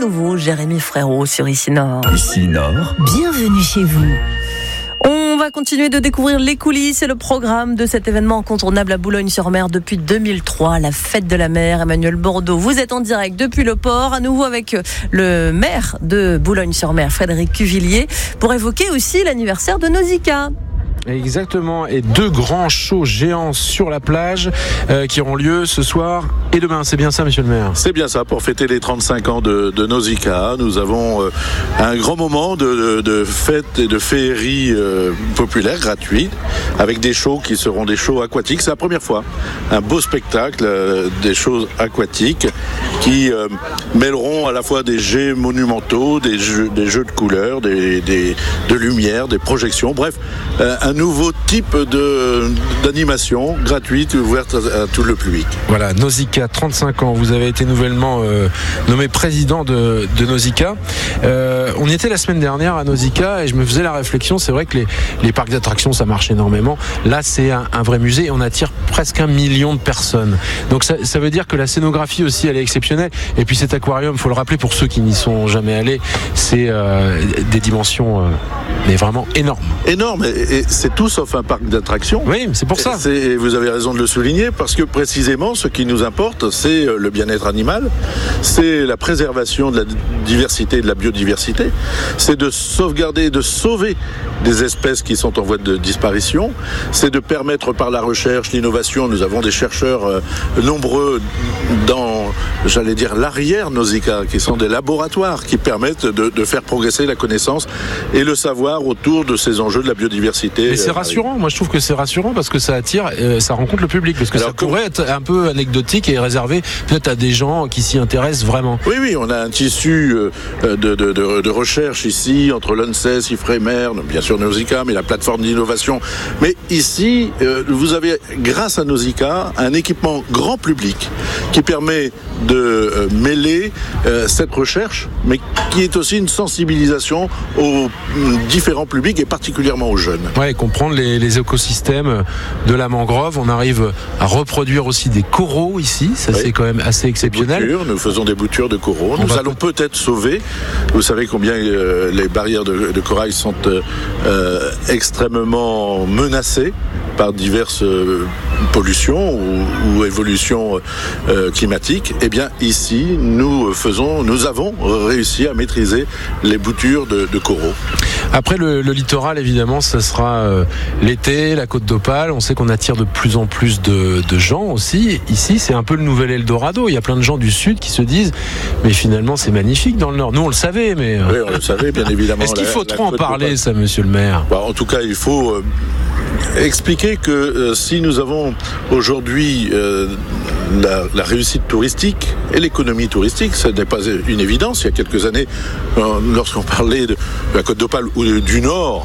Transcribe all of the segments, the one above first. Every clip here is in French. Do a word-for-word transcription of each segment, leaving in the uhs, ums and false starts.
nouveau Jérémy Frérot sur Ici Nord. Ici Nord. Bienvenue chez vous. On va continuer de découvrir les coulisses et le programme de cet événement incontournable à Boulogne-sur-Mer depuis deux mille trois, la fête de la mer. Emmanuel Bordeaux, vous êtes en direct depuis le port, à nouveau avec le maire de Boulogne-sur-Mer, Frédéric Cuvillier, pour évoquer aussi l'anniversaire de Nausicaa. Exactement, et deux grands shows géants sur la plage euh, qui auront lieu ce soir et demain. C'est bien ça, monsieur le maire? C'est bien ça, pour fêter les trente-cinq ans de, de Nausicaa. Nous avons euh, un grand moment de, de, de fête et de féerie euh, populaire, gratuite, avec des shows qui seront des shows aquatiques. C'est la première fois, un beau spectacle, euh, des shows aquatiques qui euh, mêleront à la fois des jets monumentaux, des jeux, des jeux de couleurs, des, des, de lumière, des projections, bref, euh, un nouveau type de, d'animation gratuite ouverte à, à tout le public. Voilà, Nausicaa, trente-cinq ans. Vous avez été nouvellement euh, nommé président de, de Nausicaa. Euh, on y était la semaine dernière à Nausicaa et je me faisais la réflexion. C'est vrai que les, les parcs d'attractions, ça marche énormément. Là, c'est un, un vrai musée et on attire presque un million de personnes. Donc ça, ça veut dire que la scénographie aussi, elle est exceptionnelle. Et puis cet aquarium, il faut le rappeler pour ceux qui n'y sont jamais allés, c'est euh, des dimensions euh, mais vraiment énormes. Énorme, et, et c'est tout sauf un parc d'attractions. Oui, c'est pour ça. C'est, et vous avez raison de le souligner, parce que précisément, ce qui nous importe, c'est le bien-être animal, c'est la préservation de la diversité et de la biodiversité, c'est de sauvegarder et de sauver des espèces qui sont en voie de disparition, c'est de permettre par la recherche, l'innovation, nous avons des chercheurs euh, nombreux dans, j'allais dire, l'arrière Nausicaa, qui sont des laboratoires qui permettent de, de faire progresser la connaissance et le savoir autour de ces enjeux de la biodiversité. Mais c'est rassurant, moi je trouve que c'est rassurant parce que ça attire, euh, ça rencontre le public, parce que Alors, ça pourrait être un peu anecdotique et réservé peut-être à des gens qui s'y intéressent vraiment. Oui, oui, on a un tissu euh, de, de, de, de recherche ici, entre l'ANSES, Ifremer, bien sûr Nausicaa, mais la plateforme d'innovation. Mais ici, euh, vous avez, grâce à Nausicaa, un équipement grand public qui permet de euh, mêler euh, cette recherche, mais qui est aussi une sensibilisation aux différents publics et particulièrement aux jeunes. Ouais, comprendre les, les écosystèmes de la mangrove. On arrive à reproduire aussi des coraux ici, ça oui. C'est quand même assez exceptionnel. Boutures, nous faisons des boutures de coraux. On nous allons peut... peut-être sauver. Vous savez combien euh, les barrières de, de corail sont euh, extrêmement menacées par diverses euh, pollutions ou, ou évolutions euh, climatiques. Eh bien, ici, nous faisons, nous avons réussi à maîtriser les boutures de, de coraux. Après le, le littoral, évidemment, ça sera euh, l'été, la Côte d'Opale. On sait qu'on attire de plus en plus de, de gens aussi. Ici, c'est un peu le nouvel Eldorado. Il y a plein de gens du sud qui se disent, mais finalement, c'est magnifique dans le nord. Nous, on le savait, mais oui, on le savait, bien évidemment. Est-ce qu'il faut la, trop la en parler, ça, monsieur le maire? Bah, en tout cas, il faut euh, expliquer que euh, si nous avons aujourd'hui euh, la, la réussite touristique et l'économie touristique, ce n'est pas une évidence. Il y a quelques années, euh, lorsqu'on parlait de la Côte d'Opale ou du Nord,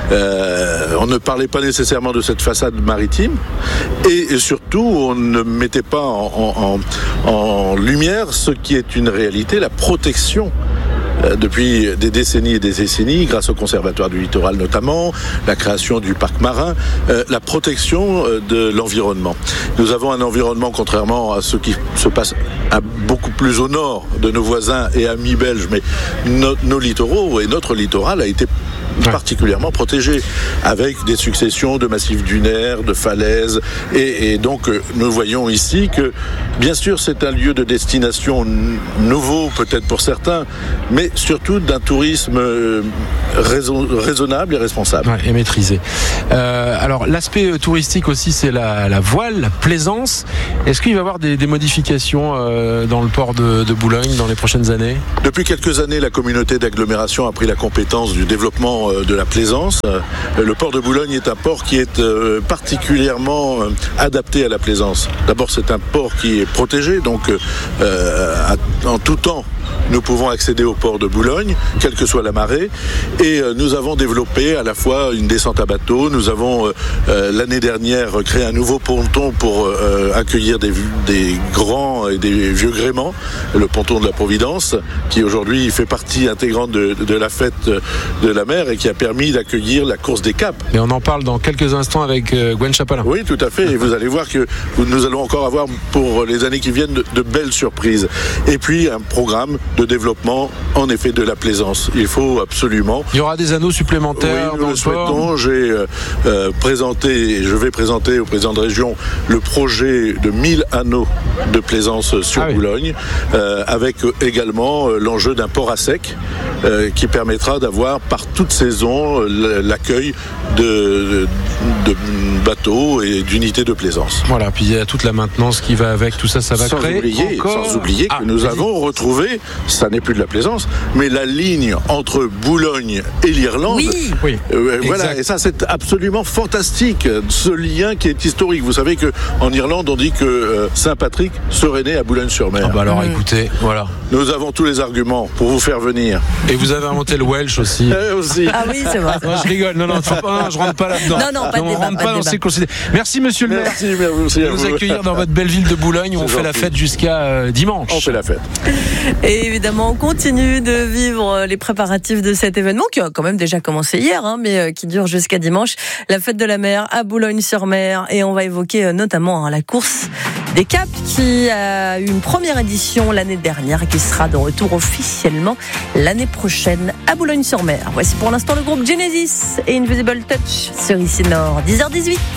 euh, on ne parlait pas nécessairement de cette façade maritime et, et surtout, on ne mettait pas en, en, en lumière ce qui est une réalité, la protection depuis des décennies et des décennies, grâce au Conservatoire du Littoral notamment, la création du parc marin, euh, la protection euh, de l'environnement. Nous avons un environnement, contrairement à ce qui se passe à beaucoup plus au nord de nos voisins et amis belges, mais no, nos littoraux et notre littoral a été particulièrement protégé, avec des successions de massifs dunaires, de falaises, et, et donc euh, nous voyons ici que, bien sûr, c'est un lieu de destination n- nouveau, peut-être pour certains, mais surtout d'un tourisme euh, raison, raisonnable et responsable. Ouais, et maîtrisé. Euh, alors, l'aspect touristique aussi, c'est la, la voile, la plaisance. Est-ce qu'il va y avoir des, des modifications euh, dans le port de, de Boulogne dans les prochaines années? Depuis quelques années, la communauté d'agglomération a pris la compétence du développement de la plaisance. Le port de Boulogne est un port qui est particulièrement adapté à la plaisance. D'abord, c'est un port qui est protégé, donc euh, en tout temps, nous pouvons accéder au port de Boulogne, quelle que soit la marée, et euh, nous avons développé à la fois une descente à bateau. Nous avons euh, l'année dernière créé un nouveau ponton pour euh, accueillir des, des grands et des vieux gréements, le ponton de la Providence, qui aujourd'hui fait partie intégrante de, de la fête de la mer et qui a permis d'accueillir la course des Caps. Et on en parle dans quelques instants avec euh, Gwen Chapalin. Oui, tout à fait, et vous allez voir que nous allons encore avoir pour les années qui viennent de, de belles surprises. Et puis un programme de développement, en effet, de la plaisance. Il faut absolument... Il y aura des anneaux supplémentaires oui, dans nous le le sport. souhaitons. J'ai euh, euh, présenté, je vais présenter au président de région le projet de mille anneaux de plaisance sur Ah oui. Boulogne, euh, avec également euh, l'enjeu d'un port à sec euh, qui permettra d'avoir par toute saison euh, l'accueil de, de, de bateaux et d'unités de plaisance. Voilà, puis il y a toute la maintenance qui va avec, tout ça, ça va sans créer oublier, encore... sans oublier que Ah, nous vas-y. avons retrouvé, ça n'est plus de la plaisance, mais la ligne entre Boulogne et l'Irlande. Oui. Oui, Euh, voilà, exact. et ça c'est absolument fantastique, ce lien qui est historique. Vous savez qu'en Irlande, on dit que euh, Saint-Patrick serait né à Boulogne-sur-Mer. Ah bah alors Mmh. écoutez, voilà. Nous avons tous les arguments pour vous faire venir. Et vous avez inventé le Welsh aussi. Euh, aussi. Ah oui, c'est vrai. Non, je rigole. Non, non, faut pas, non, je rentre pas là-dedans. Non, non, pas de on débat, rentre pas pas de dans débat. ces considérations. Merci, monsieur le maire, Merci, merci de à nous vous. accueillir dans votre belle ville de Boulogne où on C'est fait la gentil. fête jusqu'à euh, dimanche. On fait la fête. Et évidemment, on continue de vivre les préparatifs de cet événement qui a quand même déjà commencé hier, hein, mais euh, qui dure jusqu'à dimanche. La fête de la mer à Boulogne-sur-Mer. Et on va évoquer euh, notamment hein, la course des Caps qui a eu une première édition l'année dernière et qui sera de retour officiellement l'année prochaine à Boulogne-sur-Mer. Voici pour l'instant le groupe Genesis et Invisible Touch sur Ici Nord, dix heures dix-huit.